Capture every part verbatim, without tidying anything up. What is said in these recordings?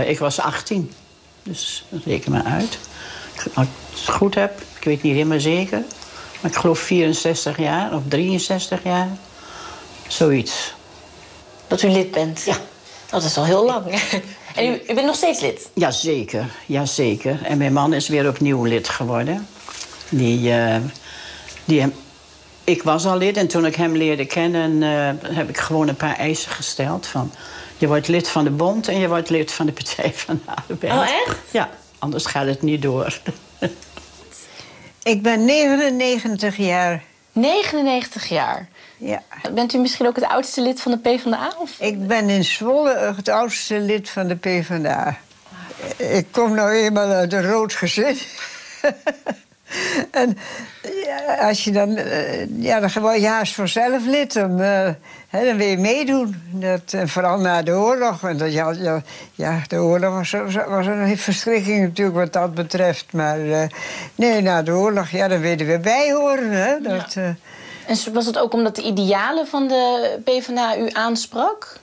uh, ik was achttien. Dus dat reken maar uit. Als ik het goed heb, ik weet niet helemaal zeker. Maar ik geloof vierenzestig jaar of drieënzestig jaar. Zoiets. Dat u lid bent? Ja. Dat is al heel lang. En u, u bent nog steeds lid? Jazeker, jazeker. En mijn man is weer opnieuw lid geworden. Die, uh, die hem, ik was al lid en toen ik hem leerde kennen... Uh, heb ik gewoon een paar eisen gesteld. Van, je wordt lid van de bond en je wordt lid van de Partij van de Arbeid. Oh, echt? Ja, anders gaat het niet door. Ik ben negenennegentig jaar. negenennegentig jaar? Ja. Bent u misschien ook het oudste lid van de PvdA? Of? Ik ben in Zwolle het oudste lid van de PvdA. Ik kom nou eenmaal uit een rood gezin. En ja, als je dan... Uh, ja, dan word je haast vanzelf lid. Dan, uh, hè, dan wil je meedoen. Dat, uh, vooral na de oorlog. Want dat, ja, ja, ja, de oorlog was, was een verschrikking natuurlijk wat dat betreft. Maar uh, nee, na de oorlog, ja, dan willen we bij horen. Hè, dat, ja. uh, En was het ook omdat de idealen van de PvdA u aansprak?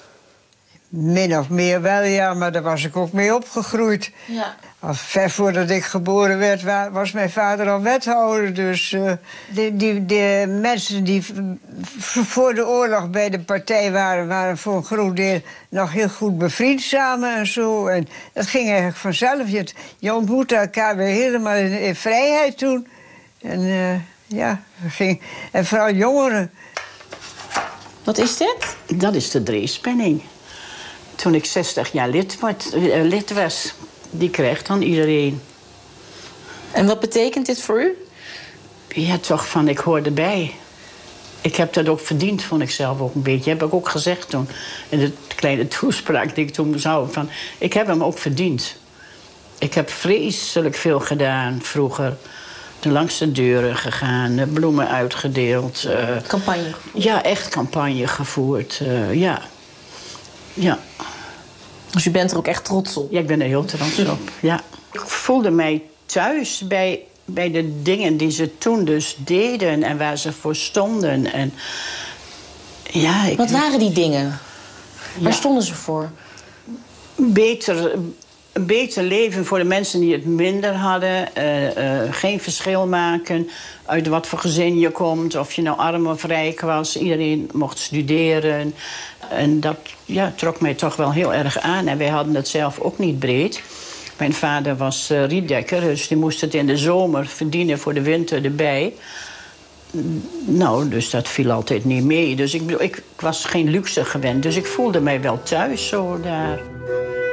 Min of meer wel, ja, maar daar was ik ook mee opgegroeid. Ja. Al ver voordat ik geboren werd, was mijn vader al wethouder. Dus uh, de, die, de mensen die voor de oorlog bij de partij waren... waren voor een groot deel nog heel goed bevriend samen en zo. En dat ging eigenlijk vanzelf. Je, je ontmoette elkaar weer helemaal in, in vrijheid toen. En uh, ja, ging, en vooral jongeren. Wat is dit? Dat is de Dreespenning. Toen ik zestig jaar lid, wordt, uh, lid was, die krijgt dan iedereen. En wat betekent dit voor u? Ja, toch van, ik hoor erbij. Ik heb dat ook verdiend, vond ik zelf ook een beetje. Heb ik ook gezegd toen, in de kleine toespraak die ik toen zou. Van, ik heb hem ook verdiend. Ik heb vreselijk veel gedaan vroeger. Langs de deuren gegaan, bloemen uitgedeeld. Uh, campagne? Ja, echt campagne gevoerd, uh, ja. Ja. Dus u bent er ook echt trots op? Ja, ik ben er heel trots op, ja. Ik voelde mij thuis bij, bij de dingen die ze toen dus deden... en waar ze voor stonden. En, ja, ik... Wat waren die dingen? Waar ja. stonden ze voor? Beter... Een beter leven voor de mensen die het minder hadden. Uh, uh, geen verschil maken uit wat voor gezin je komt. Of je nou arm of rijk was. Iedereen mocht studeren. En dat ja, trok mij toch wel heel erg aan. En wij hadden het zelf ook niet breed. Mijn vader was uh, rietdekker. Dus die moest het in de zomer verdienen voor de winter erbij. Nou, dus dat viel altijd niet mee. Dus ik, ik, ik was geen luxe gewend. Dus ik voelde mij wel thuis zo daar.